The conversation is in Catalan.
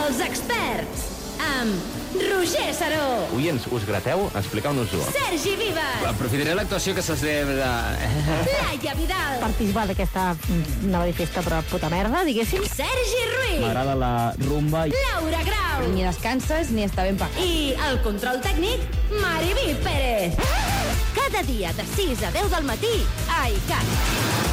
Els experts, amb Roger Saró. Oients, us grateu? Expliqueu-nos-ho. Sergi Vives. Aprofitaré l'actuació que se'ls ve de... Laia Vidal. Participar d'aquesta nova festa però puta merda, diguéssim. Sergi Ruiz. M'agrada la rumba. Laura Grau. Ni descanses ni està ben pagat. I el control tècnic, Mariví Pérez. Cada dia de 6 a 10 del matí a ICAT.